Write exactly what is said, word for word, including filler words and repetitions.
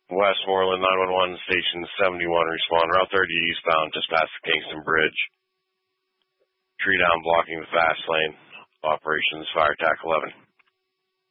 Westmoreland nine one one, Station seventy-one, respond. Route thirty eastbound, just past the Kingston Bridge. Tree down blocking the fast lane. Operations Fire Tac eleven.